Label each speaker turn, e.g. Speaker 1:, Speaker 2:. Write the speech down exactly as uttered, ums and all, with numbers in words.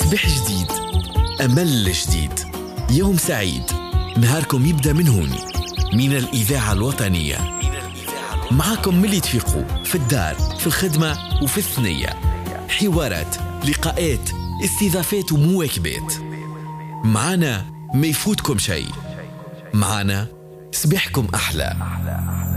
Speaker 1: صبح جديد، أمل جديد، يوم سعيد، نهاركم يبدأ من هون، من الإذاعة الوطنية. معكم ملي تفيقوا في الدار، في الخدمة وفي الثنية. حوارات، لقاءات، استضافات ومواكبات. معنا ما يفوتكم شيء، معنا صباحكم أحلى.